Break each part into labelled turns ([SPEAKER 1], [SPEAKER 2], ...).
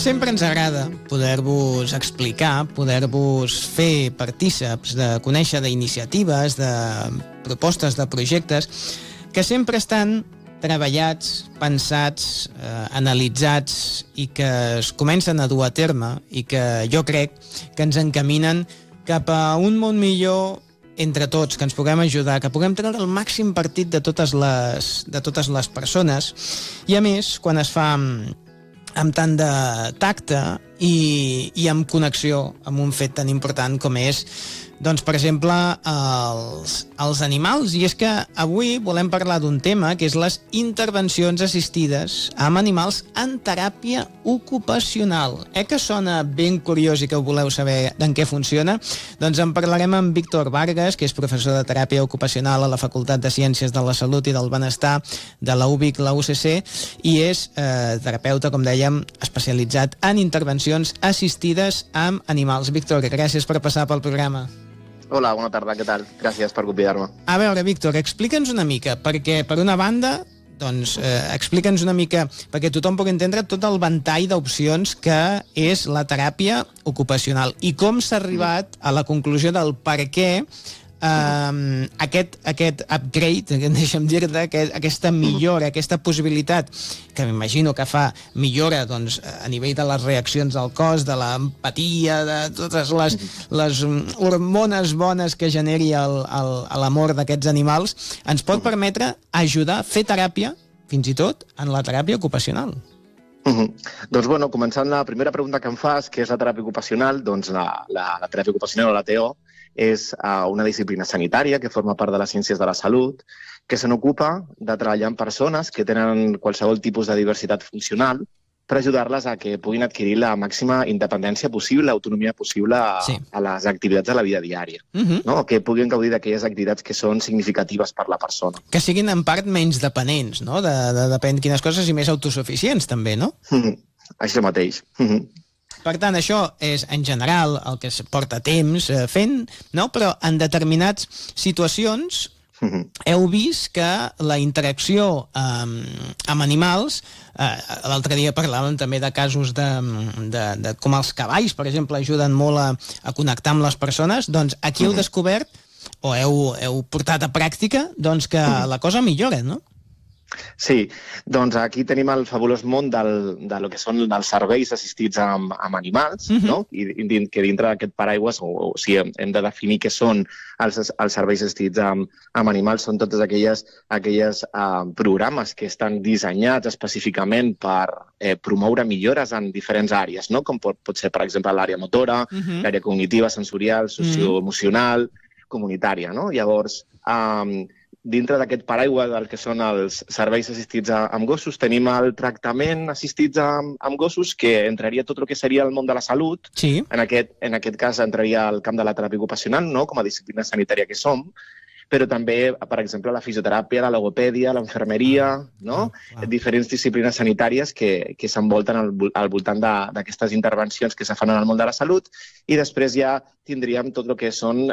[SPEAKER 1] Sempre ens agrada poder-vos explicar, poder-vos fer partíceps de conèixer d'iniciatives, de propostes, de projectes que sempre estan treballats, pensats, analitzats i que es comencen a dur a terme i que jo crec que ens encaminen cap a un món millor entre tots, que ens puguem ajudar, que puguem treure el màxim partit de totes les persones. I a més, quan es fa amb tant de tacte i amb connexió amb un fet tan important com és, doncs, per exemple, els animals. I és que avui volem parlar d'un tema que és les intervencions assistides amb animals en teràpia ocupacional. Que sona ben curiós i que ho voleu saber en què funciona? Doncs en parlarem amb Víctor Vargas, que és professor de teràpia ocupacional a la Facultat de Ciències de la Salut i del Benestar de la UVic, la UCC, i és terapeuta, com dèiem, especialitzat en intervencions assistides amb animals. Víctor, gràcies per passar pel programa.
[SPEAKER 2] Hola, bona tarda, què tal? Gràcies per convidar-me.
[SPEAKER 1] A veure, Víctor, explica'ns una mica, perquè per una banda, doncs, explica'ns una mica, perquè tothom pugui entendre tot el ventall d'opcions que és la teràpia ocupacional i com s'ha arribat a la conclusió del per què aquest upgrade, deixa'm dir-te, aquesta millora, aquesta possibilitat, que m'imagino que fa millora doncs, a nivell de les reaccions del cos, de l'empatia, de totes les hormones bones que generi l'amor d'aquests animals, ens pot permetre ajudar a fer teràpia, fins i tot en la teràpia ocupacional.
[SPEAKER 2] Doncs, bueno, començant la primera pregunta que em fas, que és la teràpia ocupacional, doncs la teràpia ocupacional o la TO és una disciplina sanitària que forma part de les ciències de la salut, que se n'ocupa de treballar amb persones que tenen qualsevol tipus de diversitat funcional per ajudar-les a que puguin adquirir la màxima independència possible, autonomia possible a les activitats de la vida diària. No? Que puguin gaudir d'aquelles activitats que són significatives per la persona.
[SPEAKER 1] Que siguin en part menys dependents, no? Depèn quines coses, i més autosuficients també, no?
[SPEAKER 2] Això mateix.
[SPEAKER 1] Per tant, això és, en general, el que es porta temps fent, no? Però en determinats situacions heu vist que la interacció amb animals, l'altre dia parlàvem també de casos de com els cavalls, per exemple, ajuden molt a connectar amb les persones, doncs aquí heu descobert, o heu portat a pràctica, doncs que la cosa millora, no?
[SPEAKER 2] Sí, doncs aquí tenim el fabulós món de lo que són els serveis assistits amb animals, no? I que dintre d'aquest paraigües, o sigui, hem de definir què són els serveis assistits amb animals, són totes aquelles programes que estan dissenyats específicament per promoure millores en diferents àrees, no? Com pot ser, per exemple, l'àrea motora, l'àrea cognitiva, sensorial, socioemocional, comunitària, no? Llavors, dintre d'aquest paraigua del que són els serveis assistits amb gossos, tenim el tractament assistits amb gossos, que entraria tot el que seria el món de la salut.
[SPEAKER 1] Sí.
[SPEAKER 2] En aquest cas entraria el camp de la teràpia ocupacional, no? Com a disciplina sanitària que som, però també, per exemple, la fisioteràpia, la logopèdia, l'enfermeria, no? Diferents disciplines sanitàries que s'envolten al voltant d'aquestes intervencions que se fan en el món de la salut, i després ja tindríem tot el que són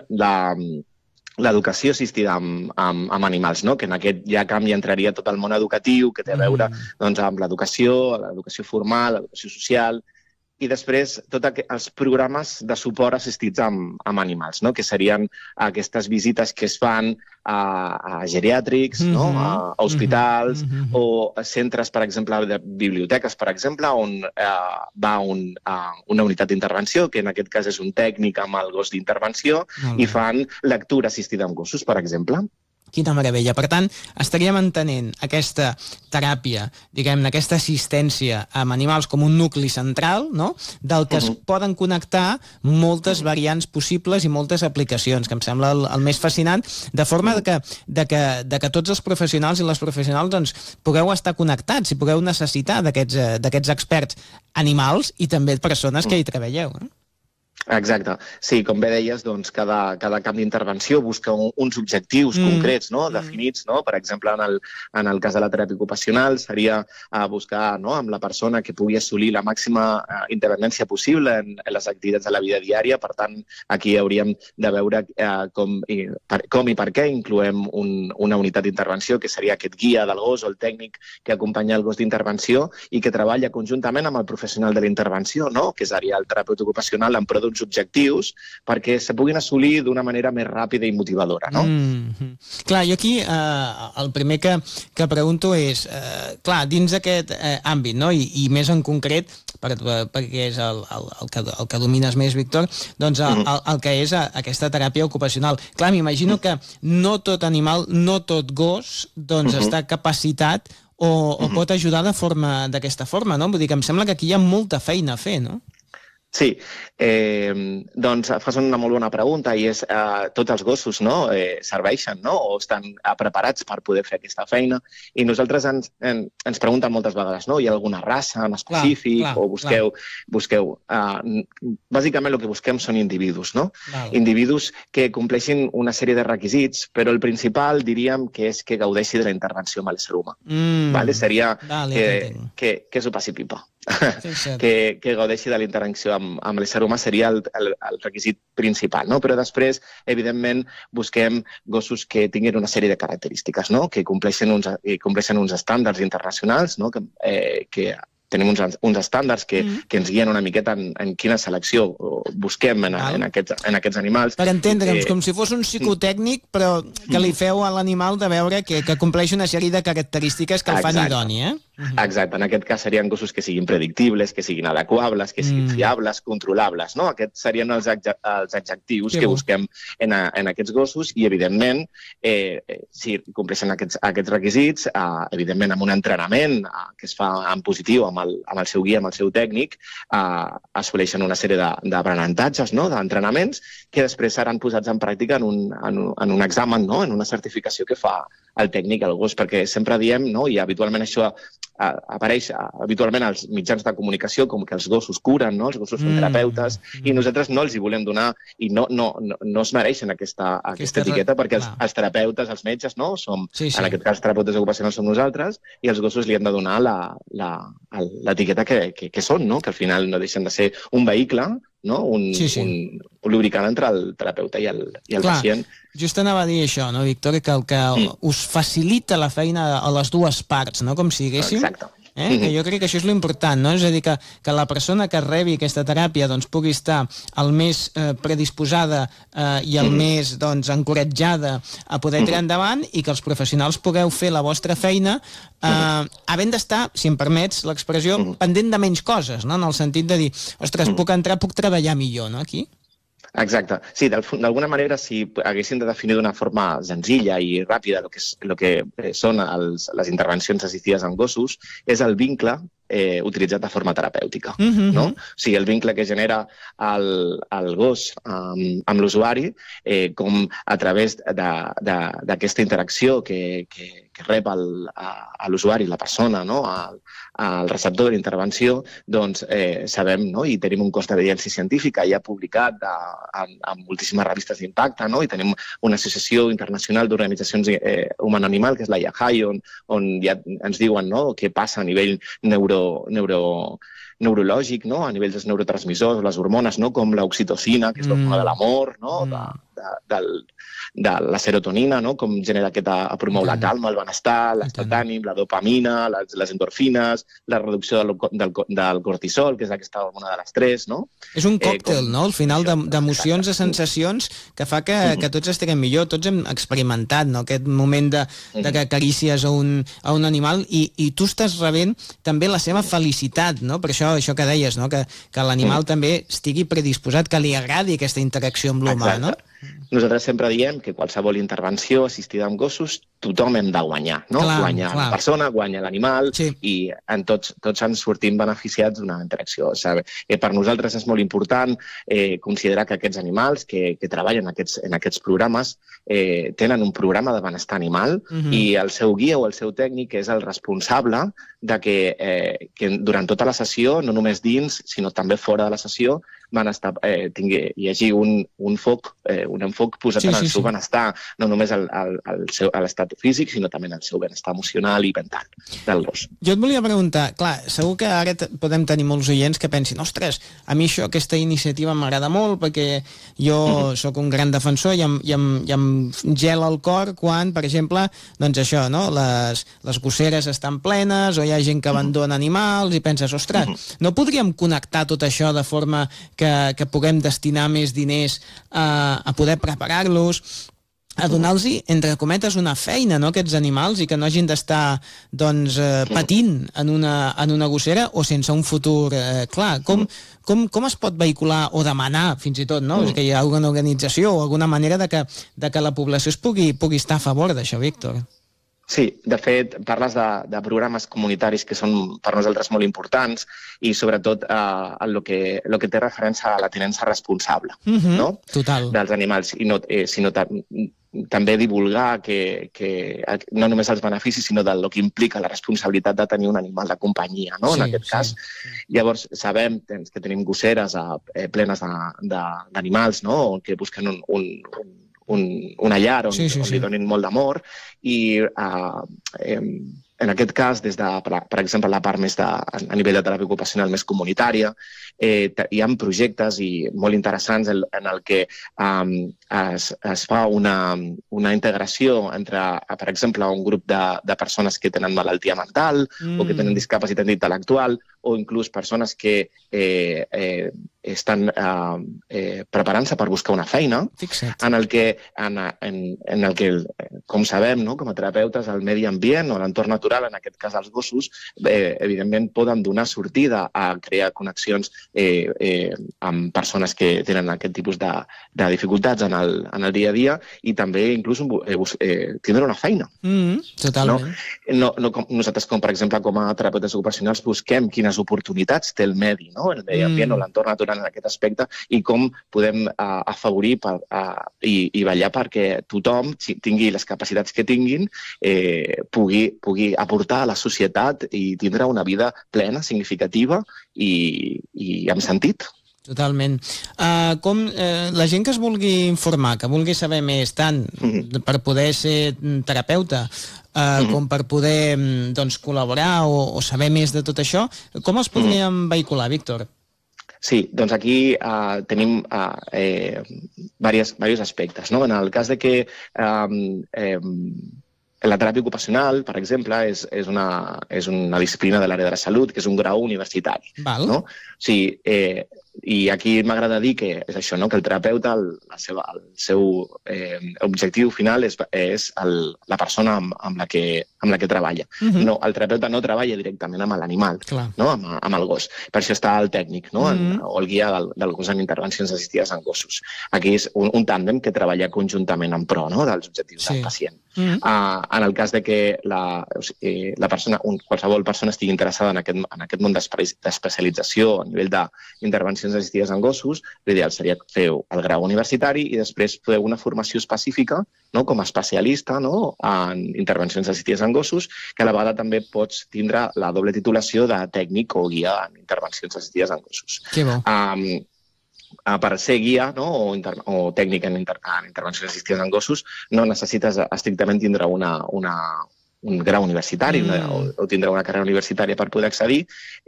[SPEAKER 2] l'educació assistida amb animals, no? Que en aquest camp ja entraria tot el món educatiu, que té a veure amb l'educació formal, l'educació social, i després tots els programes de suport assistits amb animals, no? Que serien aquestes visites que es fan a geriàtrics, no? A hospitals o a centres, per exemple, de biblioteques, per exemple, on va una unitat d'intervenció, que en aquest cas és un tècnic amb el gos d'intervenció, i fan lectura assistida amb gossos, per exemple.
[SPEAKER 1] Quina meravella. Per tant, estaríem entenent aquesta teràpia, diguem-ne, aquesta assistència amb animals com un nucli central, no? Del que es poden connectar moltes variants possibles i moltes aplicacions, que em sembla el més fascinant, de forma de que tots els professionals i les professionals doncs, pugueu estar connectats i pugueu necessitar d'aquests experts animals i també persones que hi treballeu.
[SPEAKER 2] Exacte. Sí, com bé deies, doncs cada camp d'intervenció busca uns objectius concrets, no? Definits, no? Per exemple, en el cas de la teràpia ocupacional seria buscar, no? Amb la persona que pugui assolir la màxima independència possible en les activitats de la vida diària. Per tant, aquí hauríem de veure com i per què incloem una unitat d'intervenció, que seria aquest guia del gos o el tècnic que acompanya el gos d'intervenció i que treballa conjuntament amb el professional de la intervenció, no? Que seria el terapeuta ocupacional en pro d'uns objectius perquè se puguin assolir d'una manera més ràpida i motivadora, no?
[SPEAKER 1] Clar, jo aquí el primer que pregunto és, clar, dins d'aquest àmbit, no? I més en concret, perquè és el que domines més, Víctor, doncs el que és aquesta teràpia ocupacional. Clar, m'imagino que no tot animal, no tot gos, doncs està capacitat o pot ajudar d'aquesta forma, no? Vull dir que em sembla que aquí hi ha molta feina a fer, no?
[SPEAKER 2] Sí, doncs fas una molt bona pregunta i és tots els gossos serveixen o estan preparats per poder fer aquesta feina i nosaltres ens pregunten moltes vegades, hi ha alguna raça en específic o busqueu. Bàsicament el que busquem són individus, individus que compleixin una sèrie de requisits, però el principal diríem que és que gaudeixi de la intervenció amb l'ésser humà. Seria que s'ho passi pipa. Que gaudeixi de la interacció amb l'ésser humà seria el requisit principal, però després, evidentment, busquem gossos que tinguin una sèrie de característiques, que compleixen uns estàndards internacionals, que tenim uns estàndards que ens guien una miqueta en quina selecció busquem en aquests animals.
[SPEAKER 1] Per entendre'ns, com si fos un psicotècnic, però que li feu a l'animal de veure que compleix una sèrie de característiques que el fan idoni,
[SPEAKER 2] Exacte, en aquest cas serien gossos que siguin predictibles, que siguin adequables, que siguin fiables, controlables, Aquests serien els adjectius que busquem en aquests gossos i, evidentment, si compleixen aquests requisits, evidentment, amb un entrenament que es fa en positiu amb el seu guia, amb el seu tècnic, assoleixen una sèrie d'aprenentatges, d'entrenaments, que després seran posats en pràctica en un examen, en una certificació que fa el tècnic al gos, perquè sempre diem, i habitualment això apareix habitualment als mitjans de comunicació, com que els gossos curen, els gossos són terapeutes, i nosaltres no els hi volem donar, i no es mereixen aquesta etiqueta, perquè els terapeutes, els metges, en aquest cas terapeutes ocupacionals som nosaltres, i els gossos li han de donar l'etiqueta que són, que al final no deixen de ser un vehicle, un lubricant entre el terapeuta i el pacient.
[SPEAKER 1] Just anava a dir això, Víctor, que el que us facilita la feina a les dues parts, com si diguéssim.
[SPEAKER 2] Exacte.
[SPEAKER 1] Que jo crec que això és l'important, és a dir, que la persona que rebi aquesta teràpia pugui estar el més predisposada i el més encoratjada a poder tirar endavant i que els professionals pugueu fer la vostra feina havent d'estar, si em permets l'expressió, pendent de menys coses, en el sentit de dir, ostres, puc treballar millor, aquí?
[SPEAKER 2] Exacte. Sí, d'alguna manera, si haguéssim de definir d'una forma senzilla i ràpida el que són les intervencions assistides amb gossos, és el vincle utilitzat de forma terapèutica. O sigui, el vincle que genera el gos amb l'usuari, com a través d'aquesta interacció que rep l'usuari, la persona, el receptor de l'intervenció, doncs sabem i tenim un cos d'evidència científica ja publicat en moltíssimes revistes d'impacte, i tenim una associació internacional d'organitzacions humano-animal, que és la IAHI, on ja ens diuen què passa a nivell neurològic, a nivell dels neurotransmissors, les hormones, com l'oxitocina, que és l'hormona de l'amor, de la serotonina, com genera a promoure la calma, el benestar, l'estat d'ànim, la dopamina, les endorfines, la reducció del cortisol, que és aquesta hormona de l'estrès.
[SPEAKER 1] És un còctel, al final, d'emocions, de sensacions, que fa que tots estiguem millor, tots hem experimentat aquest moment de que acarícies a un animal i tu estàs rebent també la seva felicitat, per això que deies, que l'animal també estigui predisposat, que li agradi aquesta interacció amb l'humà,
[SPEAKER 2] Nosaltres sempre diem que qualsevol intervenció assistida amb gossos tothom hem de guanyar, Guanya la persona, guanya l'animal i tots ens sortim beneficiats d'una interacció. Per nosaltres és molt important considerar que aquests animals que treballen en aquests programes tenen un programa de benestar animal i el seu guia o el seu tècnic és el responsable de que durant tota la sessió, no només dins, sinó també fora de la sessió, van estar, hi hagi un enfoc posat en el seu benestar, no només a l'estat físic, sinó també en el seu benestar emocional i mental del gos.
[SPEAKER 1] Jo et volia preguntar, clar, segur que ara podem tenir molts oients que pensin, ostres, a mi aquesta iniciativa m'agrada molt perquè jo sóc un gran defensor i em gela el cor quan, per exemple, doncs això, no? Les gosseres estan plenes o hi ha gent que abandona animals i penses, ostres, no podríem connectar tot això de forma que puguem destinar més diners a poder preparar-los, a donar-los, entre cometes, una feina, no?, aquests animals, i que no hagin d'estar patint en una gossera o sense un futur clar. Com es pot vehicular o demanar, fins i tot, no?, que hi ha alguna organització o alguna manera de que la població es pugui estar a favor d'això, Víctor?
[SPEAKER 2] Sí, de fet, parles de programes comunitaris que són per nosaltres molt importants i sobretot el que té referència a la tinença responsable, no?
[SPEAKER 1] Total.
[SPEAKER 2] Dels animals, sinó també divulgar que no només els beneficis, sinó del que implica la responsabilitat de tenir un animal de companyia, no? En aquest cas. Llavors, sabem que tenim gosseres plenes d'animals, no?, que busquen una llar on li donin molt d'amor i en aquest cas, des de, per exemple, la part més a nivell de teràpia ocupacional més comunitària, hi ha projectes molt interessants en el que es fa una integració entre, per exemple, un grup de persones que tenen malaltia mental o que tenen discapacitat intel·lectual o inclús persones que estan preparant-se per buscar una feina, en el que, com sabem, com a terapeutes, el medi ambient o l'entorn natural, en aquest cas els gossos, evidentment poden donar sortida a crear connexions amb persones que tenen aquest tipus de dificultats en el dia a dia i també inclús tindre una feina.
[SPEAKER 1] Totalment.
[SPEAKER 2] Nosaltres, per exemple, com a terapeutes ocupacionals, busquem quines oportunitats té el medi ambient o l'entorn natural en aquest aspecte i com podem afavorir i vetllar perquè tothom tingui les capacitats que tinguin, pugui aportar a la societat i tindre una vida plena, significativa i amb sentit.
[SPEAKER 1] Totalment. La gent que es vulgui informar, que vulgui saber més, tant per poder ser terapeuta com per poder col·laborar o saber més de tot això, com els podríem vehicular, Víctor?
[SPEAKER 2] Sí, doncs aquí tenim diversos aspectes. En el cas de que la teràpia ocupacional, per exemple, és una disciplina de l'àrea de la salut, que és un grau universitari. No? Sí, i aquí m'agrada dir que és això, que el terapeuta, el seu objectiu final és la persona amb la que treballa. No, el terapeuta no treballa directament amb l'animal, amb el gos. Per això està el tècnic o el guia del gos en intervencions assistides en gossos. Aquí és un tàndem que treballa conjuntament en pro dels objectius del pacient. En el cas de que qualsevol persona estigui interessada en aquest món d'especialització a nivell d'intervencions assistides en gossos, l'ideal seria fer el grau universitari i després fer una formació específica com a especialista en intervencions assistides en gossos, que a la vegada també pots tindre la doble titulació de tècnic o guia en intervencions assistides en gossos.
[SPEAKER 1] Que bo.
[SPEAKER 2] Per ser guia o tècnic en intervencions assistides en gossos no necessites estrictament tindre un grau universitari o tindre una carrera universitària per poder accedir.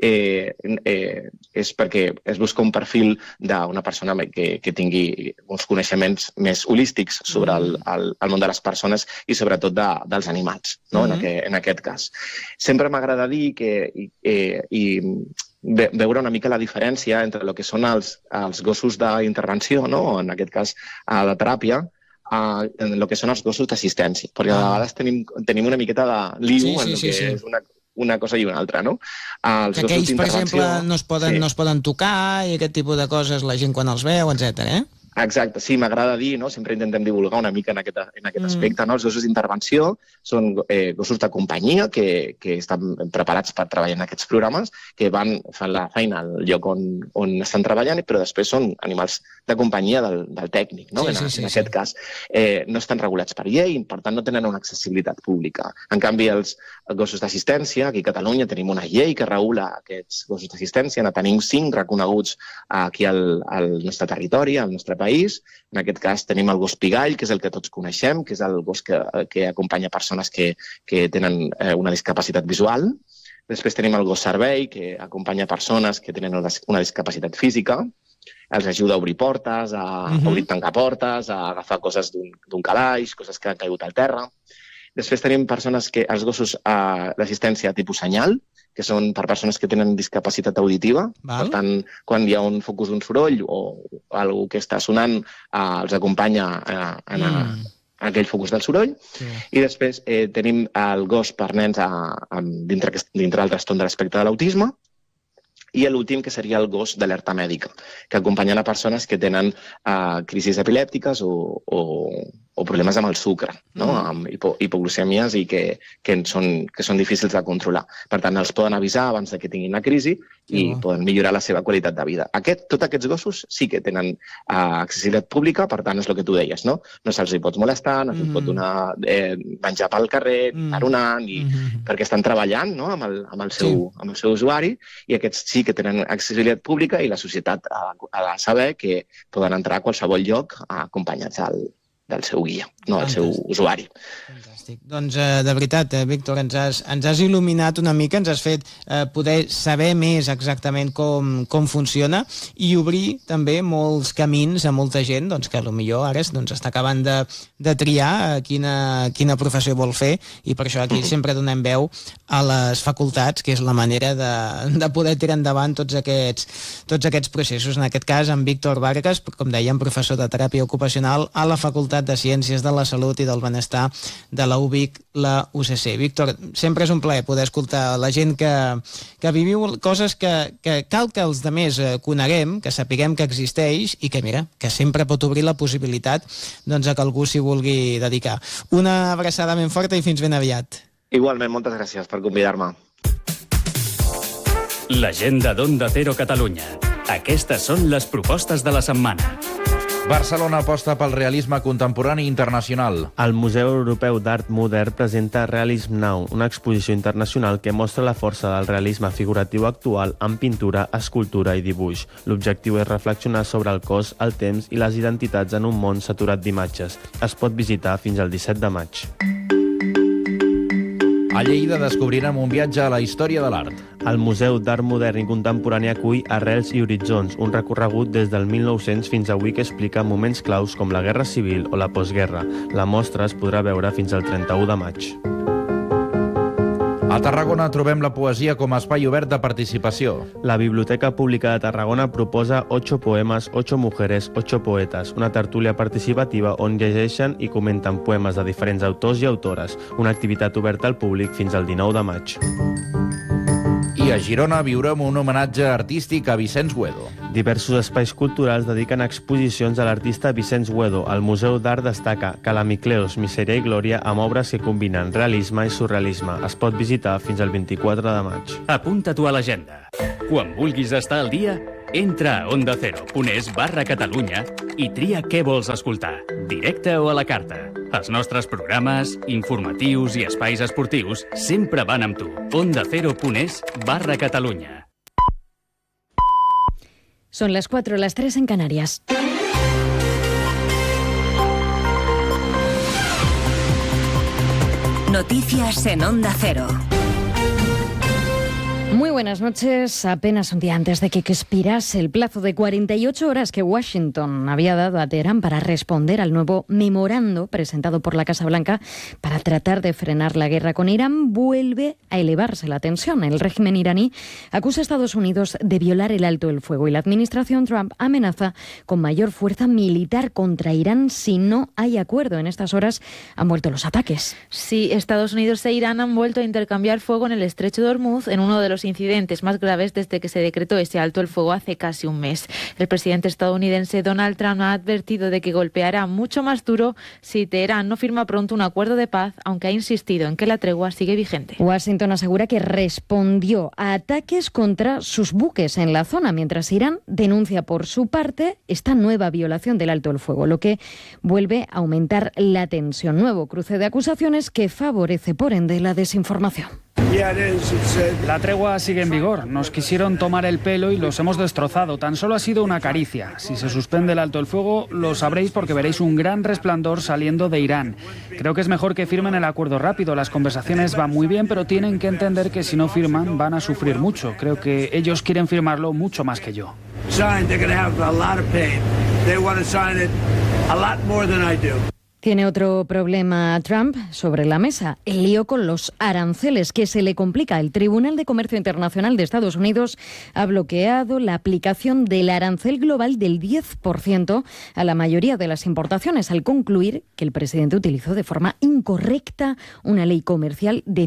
[SPEAKER 2] És perquè es busca un perfil d'una persona que tingui uns coneixements més holístics sobre el món de les persones i sobretot dels animals, en aquest cas. Sempre m'agrada dir veure una mica la diferència entre el que són els gossos d'intervenció, en aquest cas de teràpia, en el que són els gossos d'assistència, perquè a vegades tenim una miqueta de liu en el que és una cosa i una altra, no?
[SPEAKER 1] Que aquells, per exemple, no es poden tocar i aquest tipus de coses, la gent quan els veu, etc.
[SPEAKER 2] Exacte, sí, m'agrada dir, no? Sempre intentem divulgar una mica en aquest aspecte. No? Els gossos d'intervenció són gossos de companyia que estan preparats per treballar en aquests programes, que fan la feina al lloc on estan treballant, però després són animals de companyia del tècnic. No? En aquest cas, no estan regulats per llei i, per tant, no tenen una accessibilitat pública. En canvi, els gossos d'assistència, aquí a Catalunya tenim una llei que regula aquests gossos d'assistència, ne tenim 5 reconeguts aquí al nostre territori, al nostre país. En aquest cas tenim el gos pigall, que és el que tots coneixem, que és el gos que acompanya persones que tenen una discapacitat visual. Després tenim el gos servei, que acompanya persones que tenen una discapacitat física. Els ajuda a obrir portes, a obrir tancar portes, a agafar coses d'un calaix, coses que han caigut al terra. Després tenim els gossos d'assistència tipus senyal, que són per persones que tenen discapacitat auditiva. Per tant, quan hi ha un focus d'un soroll o alguna que està sonant, els acompanya en aquell focus del soroll. I després tenim el gos per nens dintre del trastorn de l'espectre de l'autisme. I l'últim, que seria el gos d'alerta mèdica, que acompanya a persones que tenen crisis epilèptiques o problemes amb el sucre, no? Amb hipoglucèmies i que són difícils de controlar. Per tant, els poden avisar abans que tinguin la crisi i poden millorar la seva qualitat de vida. Tots aquests gossos sí que tenen accessibilitat pública, per tant, és el que tu deies, no? No se'ls hi pot molestar, no se'ls pot donar menjar pel carrer, taronant, perquè estan treballant amb el seu usuari, i aquests sí que tenen accessibilitat pública i la societat ha de saber que poden entrar a qualsevol lloc acompanyats del seu guia, no del seu usuari.
[SPEAKER 1] Fantàstic. Doncs, de veritat, Víctor, ens has il·luminat una mica, ens has fet poder saber més exactament com funciona i obrir també molts camins a molta gent que potser ara està acabant de triar quina professió vol fer, i per això aquí sempre donem veu a les facultats, que és la manera de poder tirar endavant tots aquests processos. En aquest cas, en Víctor Vargas, com dèiem, professor de teràpia ocupacional a la Facultat de Ciències de la Salut i del Benestar de la UVic, la UCC. Víctor, sempre és un plaer poder escoltar la gent que viviu coses que cal que els altres coneguem, que sapiguem que existeix i que, mira, que sempre pot obrir la possibilitat a que algú s'hi vulgui dedicar. Una abraçada ben forta i fins ben aviat.
[SPEAKER 2] Igualment, moltes gràcies per convidar-me.
[SPEAKER 3] L'agenda d'Onda Cero Catalunya. Aquestes són les propostes de la setmana.
[SPEAKER 4] Barcelona aposta pel realisme contemporani internacional.
[SPEAKER 5] El Museu Europeu d'Art Modern presenta Realism Now, una exposició internacional que mostra la força del realisme figuratiu actual en pintura, escultura i dibuix. L'objectiu és reflexionar sobre el cos, el temps i les identitats en un món saturat d'imatges. Es pot visitar fins al 17 de maig.
[SPEAKER 4] A Lleida descobrirem un viatge a la història de l'art.
[SPEAKER 5] El Museu d'Art Modern i Contemporani acull Arrels i Horitzons, un recorregut des del 1900 fins avui que explica moments claus com la Guerra Civil o la postguerra. La mostra es podrà veure fins al 31 de maig.
[SPEAKER 4] A Tarragona trobem la poesia com a espai obert de participació.
[SPEAKER 5] La Biblioteca Pública de Tarragona proposa 8 poemes, 8 mujeres, 8 poetes, una tertúlia participativa on llegeixen i comenten poemes de diferents autors i autores, una activitat oberta al públic fins al 19 de maig.
[SPEAKER 4] I a Girona viurem un homenatge artístic a Vicenç Güedo.
[SPEAKER 5] Diversos espais culturals dediquen exposicions a l'artista Vicenç Güedo. El Museu d'Art destaca Calamicleos, Misèria i Glòria amb obres que combinen realisme i surrealisme. Es pot visitar fins al 24 de maig.
[SPEAKER 3] Apunta-t'ho a l'agenda. Quan vulguis estar al dia, entra a ondacero.es/Catalunya i tria què vols escoltar, directe o a la carta. Els nostres programes, informatius i espais esportius sempre van amb tu. ondacero.es/Catalunya.
[SPEAKER 6] Son las 4, las 3 en Canarias.
[SPEAKER 7] Noticias en Onda Cero.
[SPEAKER 6] Muy buenas noches. Apenas un día antes de que expirase el plazo de 48 horas que Washington había dado a Teherán para responder al nuevo memorando presentado por la Casa Blanca para tratar de frenar la guerra con Irán, vuelve a elevarse la tensión. El régimen iraní acusa a Estados Unidos de violar el alto el fuego y la administración Trump amenaza con mayor fuerza militar contra Irán si no hay acuerdo. En estas horas han vuelto los ataques.
[SPEAKER 8] Sí, Estados Unidos e Irán han vuelto a intercambiar fuego en el estrecho de Hormuz, en uno de los los incidentes más graves desde que se decretó ese alto el fuego hace casi un mes. El presidente estadounidense Donald Trump ha advertido de que golpeará mucho más duro si Teherán no firma pronto un acuerdo de paz, aunque ha insistido en que la tregua sigue vigente.
[SPEAKER 6] Washington asegura que respondió a ataques contra sus buques en la zona, mientras Irán denuncia por su parte esta nueva violación del alto el fuego, lo que vuelve a aumentar la tensión. Nuevo cruce de acusaciones que favorece, por ende, la desinformación.
[SPEAKER 9] La tregua sigue en vigor. Nos quisieron tomar el pelo y los hemos destrozado. Tan solo ha sido una caricia. Si se suspende el alto el fuego, lo sabréis porque veréis un gran resplandor saliendo de Irán. Creo que es mejor que firmen el acuerdo rápido. Las conversaciones van muy bien, pero tienen que entender que si no firman van a sufrir mucho. Creo que ellos quieren firmarlo mucho más que yo.
[SPEAKER 6] Tiene otro problema Trump sobre la mesa, el lío con los aranceles que se le complica. El Tribunal de Comercio Internacional de Estados Unidos ha bloqueado la aplicación del arancel global del 10% a la mayoría de las importaciones, al concluir que el presidente utilizó de forma incorrecta una ley comercial de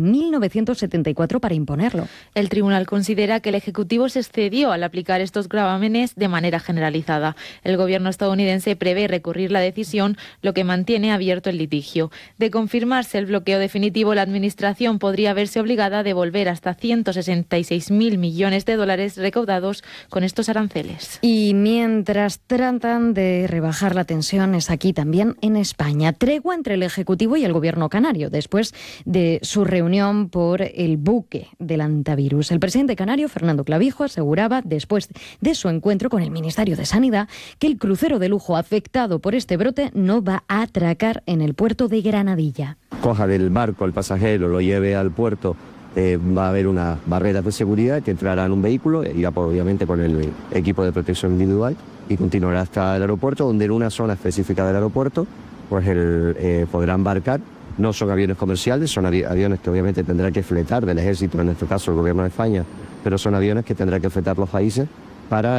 [SPEAKER 6] 1974 para imponerlo.
[SPEAKER 8] El tribunal considera que el Ejecutivo se excedió al aplicar estos gravámenes de manera generalizada. El gobierno estadounidense prevé recurrir la decisión, lo que mantiene abierto el litigio. De confirmarse el bloqueo definitivo, la Administración podría verse obligada a devolver hasta 166.000 millones de dólares recaudados con estos aranceles.
[SPEAKER 6] Y mientras tratan de rebajar la tensión, es aquí también en España. Tregua entre el Ejecutivo y el Gobierno canario, después de su reunión por el buque del antivirus. El presidente canario, Fernando Clavijo, aseguraba, después de su encuentro con el Ministerio de Sanidad, que el crucero de lujo afectado por este brote no va a atracar en el puerto de Granadilla.
[SPEAKER 10] Coja del barco al pasajero, lo lleve al puerto, va a haber una barrera de seguridad que entrará en un vehículo, irá obviamente con el equipo de protección individual y continuará hasta el aeropuerto, donde en una zona específica del aeropuerto pues podrá embarcar. No son aviones comerciales, son aviones que obviamente tendrá que fletar del ejército, en este caso el gobierno de España, pero son aviones que tendrá que fletar los países para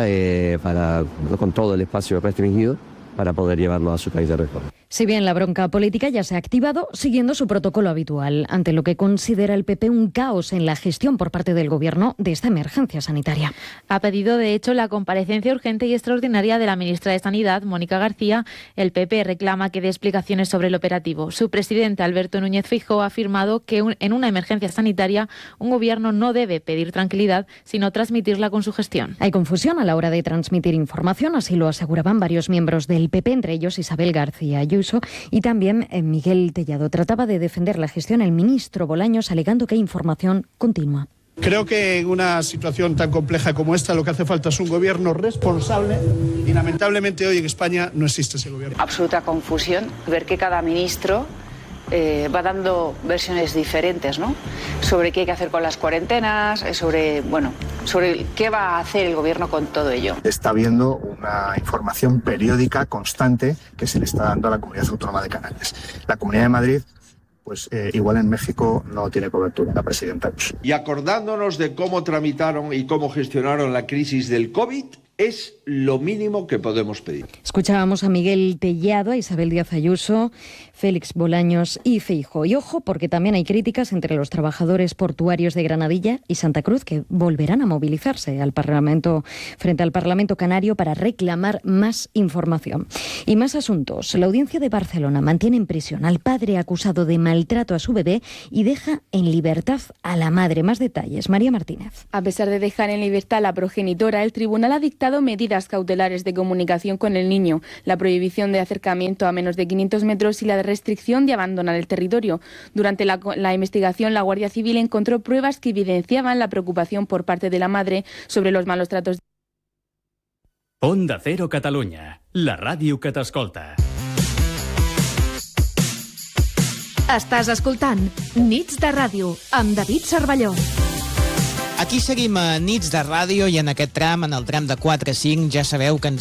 [SPEAKER 10] con todo el espacio restringido para poder llevarlo a su país de origen.
[SPEAKER 6] Si bien la bronca política ya se ha activado siguiendo su protocolo habitual, ante lo que considera el PP un caos en la gestión por parte del Gobierno de esta emergencia sanitaria.
[SPEAKER 8] Ha pedido, de hecho, la comparecencia urgente y extraordinaria de la ministra de Sanidad, Mónica García. El PP reclama que dé explicaciones sobre el operativo. Su presidente, Alberto Núñez Feijóo, ha afirmado que en una emergencia sanitaria un Gobierno no debe pedir tranquilidad, sino transmitirla con su gestión.
[SPEAKER 6] Hay confusión a la hora de transmitir información, así lo aseguraban varios miembros del PP, entre ellos Isabel García Ayuso y también Miguel Tellado. Trataba de defender la gestión el ministro Bolaños, alegando que hay información continua.
[SPEAKER 11] Creo que en una situación tan compleja como esta lo que hace falta es un gobierno responsable y lamentablemente hoy en España no existe ese gobierno.
[SPEAKER 12] Absoluta confusión, ver que cada ministro va dando versiones diferentes, ¿no? Sobre qué hay que hacer con las cuarentenas, sobre qué va a hacer el gobierno con todo ello.
[SPEAKER 13] Está habiendo una información periódica constante que se le está dando a la Comunidad Autónoma de Canarias. La Comunidad de Madrid, pues igual en México no tiene cobertura la presidenta.
[SPEAKER 14] Y acordándonos de cómo tramitaron y cómo gestionaron la crisis del COVID, es lo mínimo que podemos pedir.
[SPEAKER 6] Escuchábamos a Miguel Tellado, a Isabel Díaz Ayuso, Félix Bolaños y Feijóo. Y ojo, porque también hay críticas entre los trabajadores portuarios de Granadilla y Santa Cruz, que volverán a movilizarse frente al Parlamento Canario para reclamar más información. Y más asuntos. La Audiencia de Barcelona mantiene en prisión al padre acusado de maltrato a su bebé y deja en libertad a la madre. Más detalles, María Martínez.
[SPEAKER 15] A pesar de dejar en libertad a la progenitora, el tribunal ha dictado medidas cautelares de comunicación con el niño, la prohibición de acercamiento a menos de 500 metros y la restricción de abandonar el territorio. Durante la investigación, la Guardia Civil encontró pruebas que evidenciaban la preocupación por parte de la madre sobre los malos tratos.
[SPEAKER 3] Onda Cero Catalunya, la ràdio que t'escolta.
[SPEAKER 16] Estàs escoltant Nits de Ràdio amb David Cervelló.
[SPEAKER 1] Aquí seguim a Nits de Ràdio i en aquest tram, en el tram de 4 a 5, ja sabeu que ens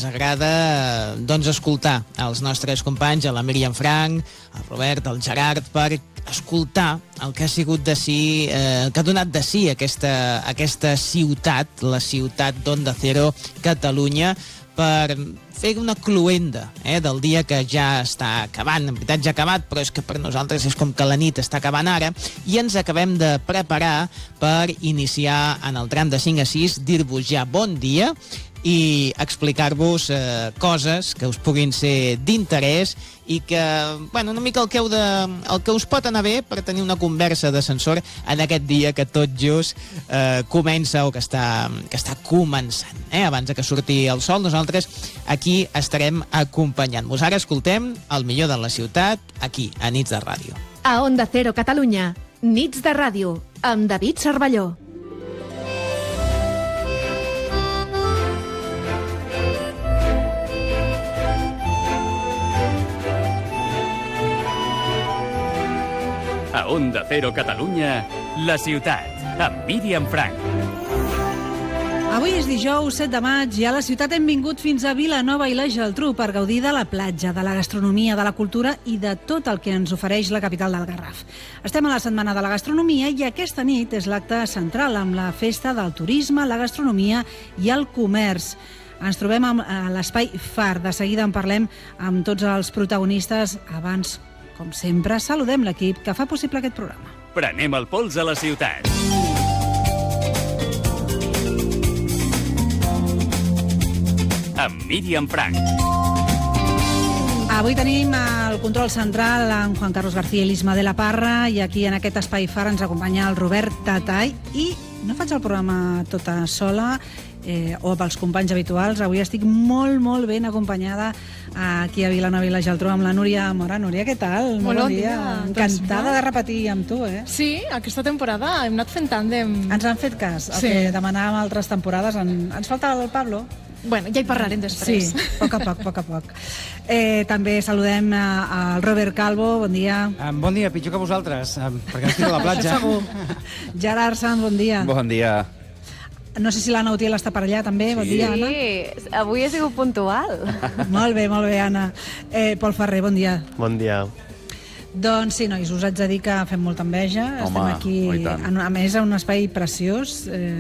[SPEAKER 1] agrada escoltar els nostres companys, a la Míriam Frank, el Robert, el Gerard, per escoltar el que ha sigut de si, que ha donat de si aquesta ciutat, la ciutat d'Onda Cero Catalunya, per fer una cluenda del dia que ja està acabant. En veritat ja ha acabat, però és que per nosaltres és com que la nit està acabant ara, i ens acabem de preparar per iniciar en el tram de 5 a 6, dir-vos ja bon dia i explicar-vos coses que us puguin ser d'interès i que, bueno, una mica el que us pot anar bé per tenir una conversa d'ascensor en aquest dia que tot just comença o que està començant. Abans que surti el sol, nosaltres aquí estarem acompanyant-vos. Ara escoltem el millor de la ciutat aquí, a Nits de Ràdio.
[SPEAKER 16] A Onda Cero Catalunya, Nits de Ràdio, amb David Cervelló.
[SPEAKER 3] A Onda Cero Catalunya, la ciutat, amb Míriam Frank.
[SPEAKER 17] Avui és dijous 7 de maig i a la ciutat hem vingut fins a Vilanova i la Geltrú per gaudir de la platja, de la gastronomia, de la cultura i de tot el que ens ofereix la capital del Garraf. Estem a la Setmana de la Gastronomia i aquesta nit és l'acte central amb la festa del turisme, la gastronomia i el comerç. Ens trobem a l'Espai Far. De seguida en parlem amb tots els protagonistes. Abans, com sempre, saludem l'equip que fa possible aquest programa.
[SPEAKER 3] Prenem el pols a la ciutat. Amb Míriam Frank.
[SPEAKER 17] Avui tenim el control central amb Juan Carlos García i l'Isma de la Parra, i aquí en aquest Espai Far ens acompanya el Robert Tatay, i no faig el programa tota sola o pels companys habituals. Avui estic molt ben acompanyada aquí a Vilanova i la Geltrú amb la Núria Mora. Núria, què tal?
[SPEAKER 18] Molt bon dia.
[SPEAKER 17] Encantada de repetir amb tu,
[SPEAKER 18] Sí, aquesta temporada hem anat fent tàndem.
[SPEAKER 17] Ens han fet cas. El que demanàvem altres temporades. Ens falta el Pablo.
[SPEAKER 18] Bueno, ja hi parlarem després.
[SPEAKER 17] Sí, a poc a poc. També saludem al Robert Calvo, bon dia.
[SPEAKER 19] Bon dia, pitjor que vosaltres, perquè estic a la platja.
[SPEAKER 17] Això segur. Gerard Sanz, bon dia.
[SPEAKER 4] Bon dia.
[SPEAKER 17] No sé si l'Anna Utiel està per allà també. Bon dia, Anna.
[SPEAKER 20] Sí, avui he sigut puntual.
[SPEAKER 17] Molt bé, Anna. Pol Ferrer, bon dia.
[SPEAKER 5] Bon dia.
[SPEAKER 17] Doncs sí, nois, us haig de dir que fem molta enveja.
[SPEAKER 4] Home,
[SPEAKER 17] estem aquí, a més, a un espai preciós.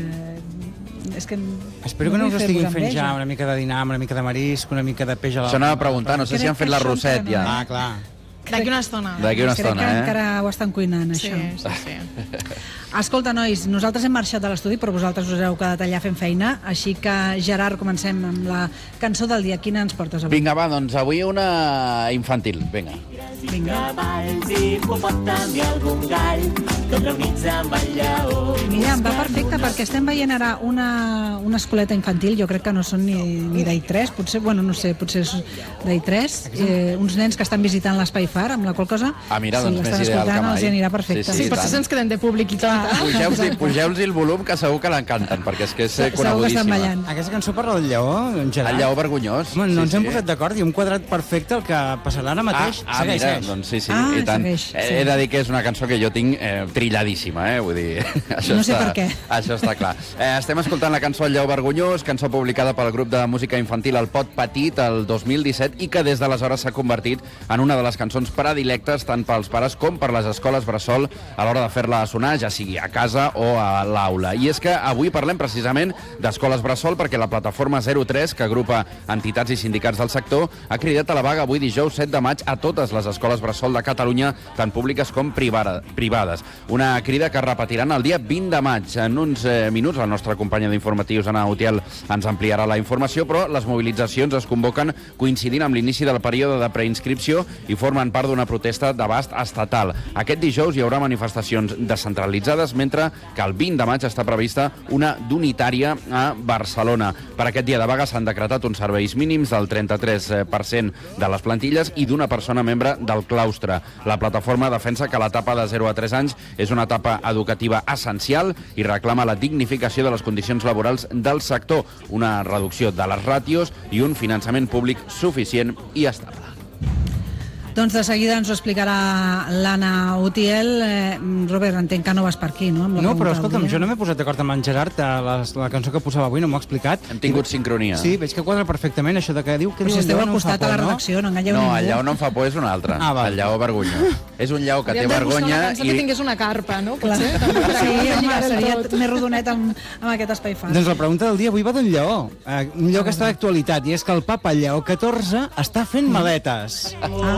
[SPEAKER 17] És que
[SPEAKER 19] espero que no us estiguin fent ja una mica de dinar, una mica de marisc, una mica de peix a la...
[SPEAKER 4] Això anava a preguntar, no sé si han fet l'arrosset ja.
[SPEAKER 19] Ah, clar.
[SPEAKER 18] D'aquí una estona.
[SPEAKER 17] Crec que encara ho estan cuinant, això.
[SPEAKER 18] Sí.
[SPEAKER 17] Escolta, nois, nosaltres hem marxat de l'estudi, però vosaltres us heu quedat allà fent feina, així que, Gerard, comencem amb la cançó del dia. Quina ens portes avui?
[SPEAKER 4] Vinga, va, doncs avui una infantil, vinga.
[SPEAKER 17] Cavalls, hipopòtam i algun gall, tot reunits amb el lleó. Mira, em va perfecte, perquè estem veient ara una escoleta infantil, jo crec que no són ni d'I3, potser, bueno, no sé, potser és d'I3, uns nens que estan visitant l'Espai Far, amb la qual cosa,
[SPEAKER 4] mira,
[SPEAKER 17] si
[SPEAKER 4] doncs
[SPEAKER 17] l'estan escoltant, els anirà perfecte.
[SPEAKER 18] Sí, potser se'ns queden de públic i tot.
[SPEAKER 4] Pugeu-los el volum, que segur que l'encanten, perquè és que és conegudíssima.
[SPEAKER 19] Aquesta cançó parla del lleó, Gerard?
[SPEAKER 4] El lleó vergonyós.
[SPEAKER 19] No ens hem posat d'acord, i un quadrat perfecte el que passarà ara mateix.
[SPEAKER 4] Mira, doncs sí, i tant. He de dir que és una cançó que jo tinc trilladíssima, vull dir...
[SPEAKER 17] No sé per què.
[SPEAKER 4] Això està clar. Estem escoltant la cançó El lleó vergonyós, cançó publicada pel grup de música infantil El Pot Petit el 2017 i que des d'aleshores s'ha convertit en una de les cançons predilectes tant pels pares com per les escoles bressol a l'hora de fer-la sonar, ja sigui a casa o a l'aula. I és que avui parlem precisament d'escoles bressol perquè la plataforma 03, que agrupa entitats i sindicats del sector, ha cridat a la vaga avui dijous 7 de maig a totes les escoles bressol de Catalunya, tant públiques com privades. Una crida que repetiran el dia 20 de maig. En uns minuts la nostra companya d'informatius, Anna Utiel, ens ampliarà la informació, però les mobilitzacions es convoquen coincidint amb l'inici del període de preinscripció i formen part d'una protesta d'abast estatal. Aquest dijous hi haurà manifestacions descentralitzades, mentre que el 20 de maig està prevista una d'unitària a Barcelona. Per aquest dia de vaga s'han decretat uns serveis mínims del 33% de les plantilles i d'una persona membre del claustre. La plataforma defensa que l'etapa de 0 a 3 anys és una etapa educativa essencial i reclama la dignificació de les condicions laborals del sector, una reducció de les ràtios i un finançament públic suficient i estable.
[SPEAKER 17] Doncs de seguida ens ho explicarà l'Anna Utiel. Robert, entenc que no vas per aquí, no?
[SPEAKER 19] No, però escolta'm, jo no m'he posat d'acord amb en Gerard, la cançó que posava avui no m'ho ha explicat.
[SPEAKER 4] Hem tingut sincronia.
[SPEAKER 19] Sí, veig que quadra perfectament això de que diu que
[SPEAKER 17] però si esteu al costat a la redacció, no enganyeu ningú.
[SPEAKER 4] No, el lleó no em fa por, és un altre. El lleó vergonyós. És un lleó que té vergonya
[SPEAKER 18] i... que tingués una carpa, no? Potser,
[SPEAKER 17] sí, home, seria més rodonet amb aquest espai fàcil.
[SPEAKER 19] Doncs la pregunta del dia avui va d'un lleó. Un lleó que està d'actualitat, i és que el papa Lleó XIV està fent maletes.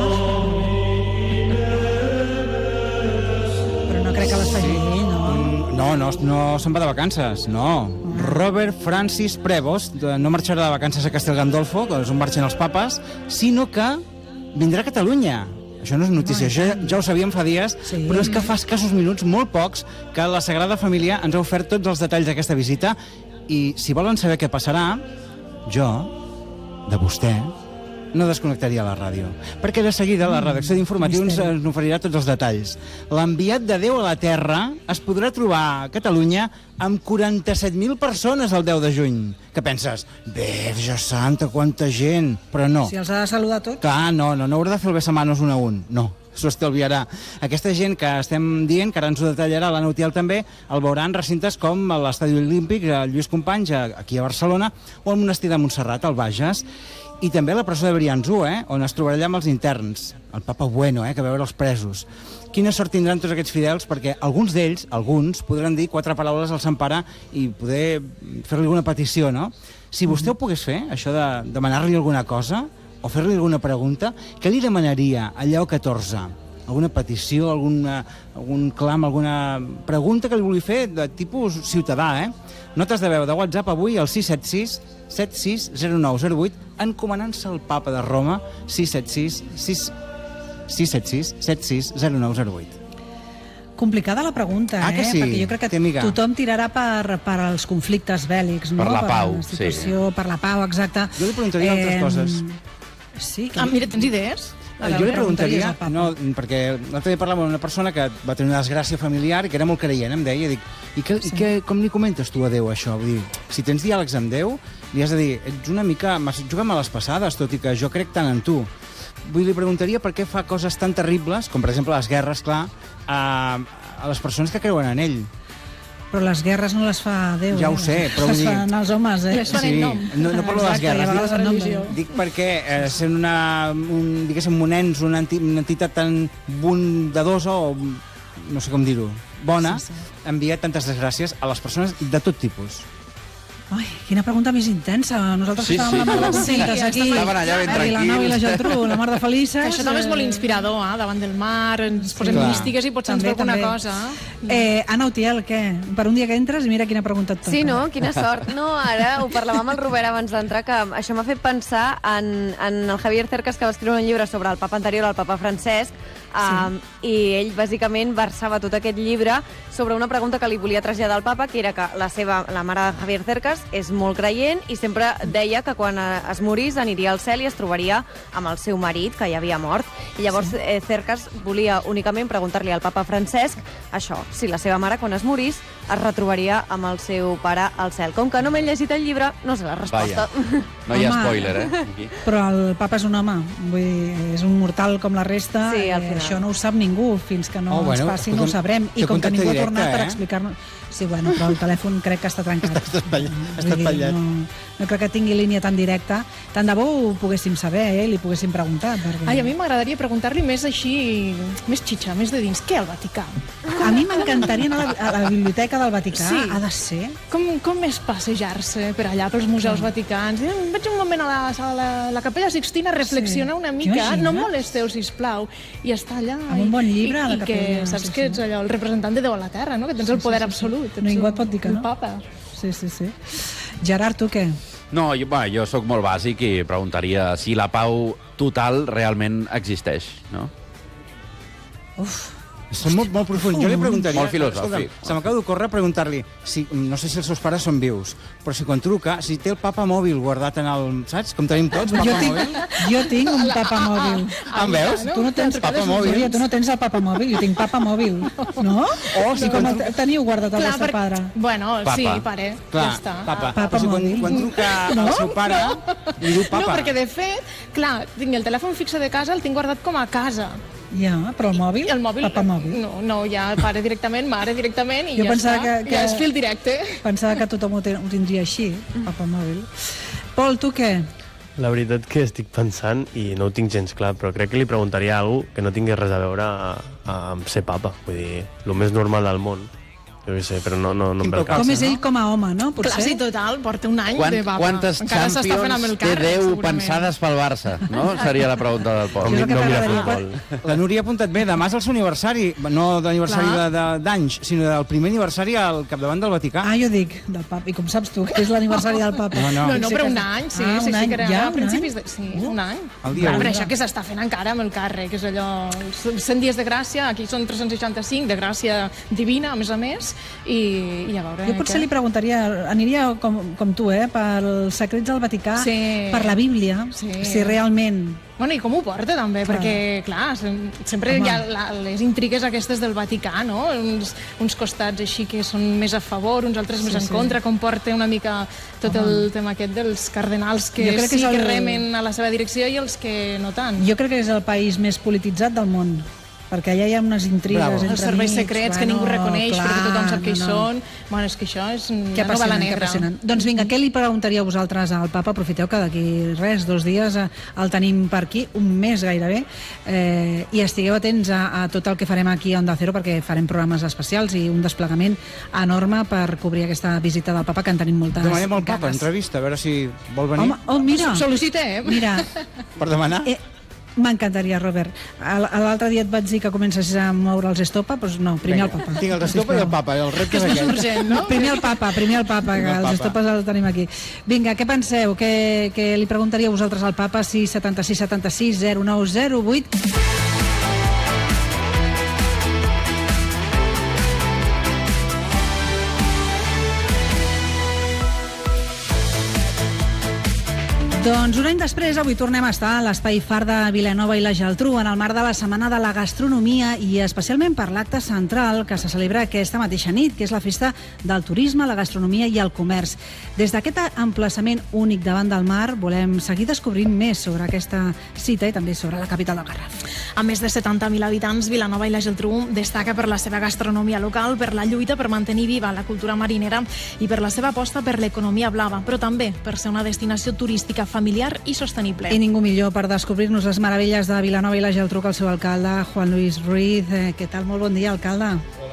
[SPEAKER 17] Però no crec que les faci ell, no?
[SPEAKER 19] No se'n va de vacances, no. Robert Francis Prevost no marxarà de vacances a Castel Gandolfo, que és on marxen els papes, sinó que vindrà a Catalunya. Això no és notícia, això ja ho sabíem fa dies, però és que fa escassos minuts, molt pocs, que la Sagrada Família ens ha ofert tots els detalls d'aquesta visita, i si volen saber què passarà, jo, de vostè, no desconnectaria la ràdio, perquè de seguida la redacció d'informatius ens oferirà tots els detalls. L'enviat de Déu a la Terra es podrà trobar a Catalunya amb 47.000 persones el 10 de juny. Què penses? Verge Santa, quanta gent! Però no.
[SPEAKER 17] Si els ha de saludar tots?
[SPEAKER 19] Clar, no haurà de fer el besamanos un a un, no. S'ho estalviarà. Aquesta gent que estem dient, que ara ens ho detallarà l'Anna Utiel també, el veuran recintes com l'Estadi Olímpic, el Lluís Companys, aquí a Barcelona, o el Monestir de Montserrat, al Bages, i també la presó de Briançó, on es trobarà allà amb els interns, el Papa Bueno, que va veure els presos. Quina sort tindran tots aquests fidels, perquè alguns d'ells, podran dir 4 paraules al Sant Pare i poder fer-li alguna petició, no? Si vostè ho pogués fer, això de demanar-li alguna cosa, o fer-li alguna pregunta, què li demanaria a Lleó XIV? Alguna petició, algun clam, alguna pregunta que li vulgui fer de tipus ciutadà, Notes de veu de WhatsApp avui al 676 760908, encomanant-se al Papa de Roma, 676 760908.
[SPEAKER 17] Complicada la pregunta,
[SPEAKER 19] que sí?
[SPEAKER 17] Perquè jo crec que tothom tirarà per als conflictes bèl·lics, no?
[SPEAKER 4] Per la pau,
[SPEAKER 17] per la situació, per la pau, exacte.
[SPEAKER 19] Jo li preguntaria altres coses.
[SPEAKER 17] Sí,
[SPEAKER 18] mira, tens idees?
[SPEAKER 19] Jo li preguntaria, perquè l'altre dia parlava amb una persona que va tenir una desgràcia familiar i que era molt creient, em deia, com li comentes tu a Déu això? Vull dir, si tens diàlegs amb Déu, li has de dir, ets una mica, juga'm a les passades, tot i que jo crec tant en tu. Li preguntaria per què fa coses tan terribles, com per exemple les guerres, clar, a les persones que creuen en ell.
[SPEAKER 17] Però les guerres no les fa Déu.
[SPEAKER 19] Ja ho sé, però vull dir...
[SPEAKER 17] Les fan els homes,
[SPEAKER 18] Les fan en nom.
[SPEAKER 19] No parlo de les guerres, dic perquè sent diguéssim, un ens, una entitat tan bondadosa, o no sé com dir-ho, bona, envia tantes desgràcies a les persones de tot tipus.
[SPEAKER 17] Ai, quina pregunta més intensa. Nosaltres estàvem amb la preguntes aquí.
[SPEAKER 4] Estaven allà ben tranquils.
[SPEAKER 17] La Nau i la Geltrú, la mar de felices.
[SPEAKER 18] Això també és molt inspirador, davant del mar, ens posem místiques i potser ens ve alguna cosa.
[SPEAKER 17] Anna Utiel, què? Per un dia que entres i mira quina pregunta et toca.
[SPEAKER 20] Sí, no? Quina sort. No, ara ho parlàvem amb el Robert abans d'entrar, que això m'ha fet pensar en el Javier Cercas, que va escriure un llibre sobre el papa anterior, el papa Francesc, i ell bàsicament versava tot aquest llibre sobre una pregunta que li volia traslladar al papa, que era que la mare de Javier Cercas és molt creient i sempre deia que quan es morís aniria al cel i es trobaria amb el seu marit, que ja havia mort. I llavors Cercas volia únicament preguntar-li al papa Francesc això, si la seva mare quan es morís es retrobaria amb el seu pare al cel. Com que no m'he llegit el llibre, no sé la resposta.
[SPEAKER 4] No hi ha spoiler,
[SPEAKER 17] aquí. Però el papa és un home, vull dir, és un mortal com la resta.
[SPEAKER 20] Sí, al final.
[SPEAKER 17] Això no ho sap ningú, fins que no ens passi no ho sabrem. I com que ningú ha tornat per explicar-nos... Sí, bueno, però el telèfon crec que està trencat.
[SPEAKER 19] Està espatllat.
[SPEAKER 17] No crec que tingui línia tan directa. Tant de bo ho poguéssim saber, li poguéssim preguntar.
[SPEAKER 18] Ai, a mi m'agradaria preguntar-li més així, més xitxa, més de dins. Què, al Vaticà?
[SPEAKER 17] A mi m'encantaria anar a la biblioteca del Vaticà.
[SPEAKER 18] Sí.
[SPEAKER 17] Ha de ser.
[SPEAKER 18] Com és passejar-se per allà, pels museus vaticans? Vaig un moment a la Capella Sixtina a reflexionar una mica. No em molesteu, sisplau. I estar allà.
[SPEAKER 17] Amb un bon llibre a la
[SPEAKER 18] Capella. I que saps que ets allò, el representant de Déu a la Terra, no? Que tens el poder absolut.
[SPEAKER 17] Ningú et pot dir que no.
[SPEAKER 18] El papa.
[SPEAKER 17] Sí. Gerard, tu què?
[SPEAKER 4] No, jo sóc molt bàsic i preguntaria si la pau total realment existeix, no?
[SPEAKER 19] Són molt profuns. Jo li preguntaria...
[SPEAKER 4] Molt filosòfic.
[SPEAKER 19] Se m'acaba d'ocórrer preguntar-li, no sé si els seus pares són vius, però si quan truca, si té el papamòbil guardat en el... Saps? Com tenim tots, papamòbil?
[SPEAKER 17] Jo tinc un papamòbil.
[SPEAKER 19] Em veus?
[SPEAKER 17] Tu no tens papamòbil. Tu no tens el papamòbil, jo tinc papamòbil. No? I com el teniu guardat el vostre pare?
[SPEAKER 18] Bueno, sí, pare.
[SPEAKER 19] Clar,
[SPEAKER 18] ja està.
[SPEAKER 19] Papa. Quan truca al seu pare, li diu papa.
[SPEAKER 18] No, perquè de fet, clar, tinc el telèfon fixe de casa, el tinc guardat com a casa.
[SPEAKER 17] Ja, però el mòbil?
[SPEAKER 18] El mòbil?
[SPEAKER 17] Papamòbil.
[SPEAKER 18] No, ja pare directament, mare directament, i
[SPEAKER 17] jo
[SPEAKER 18] ja
[SPEAKER 17] està.
[SPEAKER 18] Ja és fil directe.
[SPEAKER 17] Pensava que tothom ho tindria així, papamòbil. Pol, tu què?
[SPEAKER 5] La veritat que estic pensant, i no ho tinc gens clar, però crec que li preguntaria alguna cosa que no tingués res a veure amb ser papa. Vull dir, el més normal del món. Jo què sé, però no em ve el cas.
[SPEAKER 17] Com és ell com a home, no?
[SPEAKER 18] Clar, sí, total, porta un any de papa.
[SPEAKER 4] Quantes Champions té Déu pensades pel Barça? No? Seria la pregunta del Pol.
[SPEAKER 5] No mira futbol.
[SPEAKER 19] La Núria ha apuntat bé, demà és el seu aniversari, no d'aniversari d'anys, sinó del primer aniversari al capdavant del Vaticà.
[SPEAKER 17] Jo dic, del papa. I com saps tu que és l'aniversari del papa?
[SPEAKER 18] No, però un any, sí, que era a principis de... Sí, un any.
[SPEAKER 19] Però
[SPEAKER 18] això que s'està fent encara amb el càrrec, és allò... 100 dies de gràcia, aquí són 365, de gràcia divina, a més, i a veure...
[SPEAKER 17] Jo potser li preguntaria, aniria com tu, pels secrets del Vaticà, per la Bíblia, si realment...
[SPEAKER 18] Bueno, i com ho porta, també, perquè, clar, sempre hi ha les intrigues aquestes del Vaticà, no? Uns costats així que són més a favor, uns altres més en contra, com porta una mica tot el tema aquest dels cardenals que sí que remen a la seva direcció i els que no tant.
[SPEAKER 17] Jo crec que és el país més polititzat del món, perquè allà hi ha unes intrigues entre
[SPEAKER 18] els serveis secrets que ningú reconeix perquè tothom sap què hi són. Bueno, és que això és una novel·la negra.
[SPEAKER 17] Doncs vinga, què li preguntaríeu vosaltres al papa? Aprofiteu que d'aquí 2 dies el tenim per aquí, un mes gairebé, i estigueu atents a tot el que farem aquí a Onda Cero, perquè farem programes especials i un desplegament enorme per cobrir aquesta visita del papa, que en tenim moltes ganes.
[SPEAKER 19] Demanem al papa, entrevista, a veure si vol venir.
[SPEAKER 17] Mira!
[SPEAKER 18] Sol·licita,
[SPEAKER 17] Mira.
[SPEAKER 19] Per demanar?
[SPEAKER 17] M'encantaria, Robert. L'altre dia et vaig dir que comences a moure els estopa, doncs no, primer el papa.
[SPEAKER 19] Tinc el estopa i el papa, el repte és aquest.
[SPEAKER 18] Urgent, no?
[SPEAKER 17] Primer el papa, que els estopes els tenim aquí. Vinga, què penseu? Què li preguntaríeu vosaltres al papa? 676 76 0908. Doncs un any després, avui tornem a estar a l'Espai Far de Vilanova i la Geltrú en el marc de la Setmana de la Gastronomia i especialment per l'acte central que se celebra aquesta mateixa nit, que és la festa del turisme, la gastronomia i el comerç. Des d'aquest emplaçament únic davant del mar volem seguir descobrint més sobre aquesta cita i també sobre la capital del Garraf.
[SPEAKER 18] Amb més de 70.000 habitants, Vilanova i la Geltrú destaca per la seva gastronomia local, per la lluita per mantenir viva la cultura marinera i per la seva aposta per l'economia blava, però també per ser una destinació turística familiar i sostenible.
[SPEAKER 17] I ningú millor per descobrir-nos les meravelles de Vilanova i la Geltrú que el seu alcalde, Juan Luis Ruiz. Què tal? Molt bon dia, alcalde.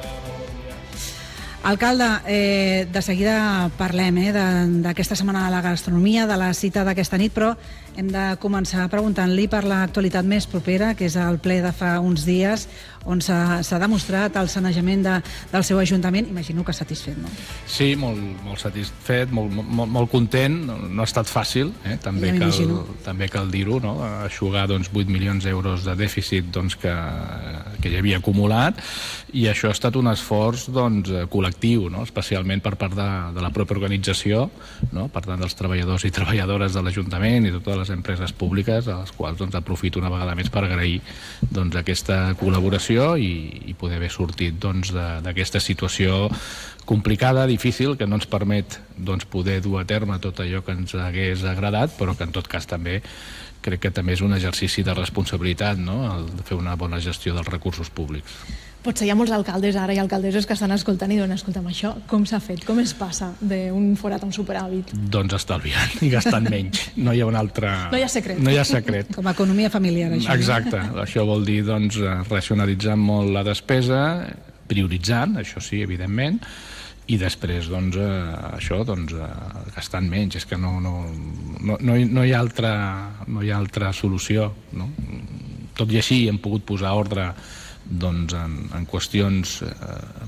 [SPEAKER 17] Alcalde, de seguida parlem d'aquesta setmana de la gastronomia, de la cita d'aquesta nit, però hem de començar preguntant-li per l'actualitat més propera, que és el ple de fa uns dies, on s'ha demostrat el sanejament del seu ajuntament. Imagino que satisfet, no?
[SPEAKER 21] Sí, molt satisfet, molt content. No ha estat fàcil, també cal dir-ho, no? Eixugar 8 milions d'euros de dèficit que hi havia acumulat, i això ha estat un esforç col·lectiu, especialment per part de la pròpia organització, per tant dels treballadors i treballadores de l'Ajuntament i de totes les empreses públiques, a les quals aprofito una vegada més per agrair aquesta col·laboració i poder haver sortit d'aquesta situació complicada, difícil, que no ens permet poder dur a terme tot allò que ens hagués agradat, però que en tot cas també crec que també és un exercici de responsabilitat, el de fer una bona gestió dels recursos públics.
[SPEAKER 18] Potser hi ha molts alcaldes ara i alcaldesses que estan escoltant i diuen, escolta'm, això com s'ha fet? Com es passa d'un forat a un superàvit?
[SPEAKER 21] Doncs estalviant i gastant menys. No hi ha un altre...
[SPEAKER 18] No hi ha secret.
[SPEAKER 21] No hi ha secret.
[SPEAKER 17] Com a economia familiar, això.
[SPEAKER 21] Exacte. Això vol dir, racionalitzant molt la despesa, prioritzant, això sí, evidentment, i després, això, gastant menys. És que no hi ha altra solució, no? Tot i així hem pogut posar ordre en qüestions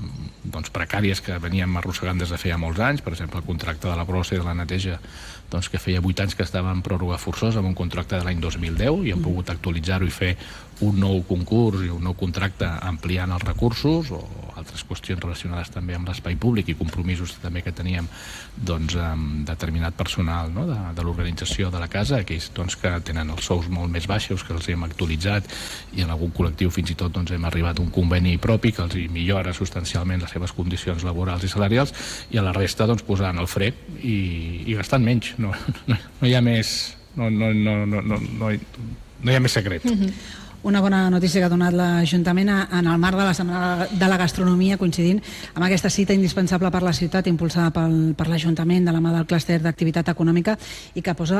[SPEAKER 21] precàries que veníem arrossegant des de feia molts anys, per exemple el contracte de la brossa i de la neteja que feia 8 anys que estava en pròrroga forçosa amb un contracte de l'any 2010 i hem pogut actualitzar-ho i fer un nou concurs i un nou contracte ampliant els recursos o altres qüestions relacionades també amb l'espai públic i compromisos també que teníem amb determinat personal de l'organització de la casa, aquells que tenen els sous molt més baixos, que els hem actualitzat i en algun col·lectiu fins i tot hem arribat a un conveni propi que els millora substancialment les seves condicions laborals i salarials i a la resta posant el fre i gastant menys. No hi ha més no hi ha més secret.
[SPEAKER 17] Una bona notícia que ha donat l'Ajuntament en el marc de la Setmana de la Gastronomia, coincidint amb aquesta cita indispensable per la ciutat impulsada per l'Ajuntament de la mà del clúster d'activitat econòmica i que posa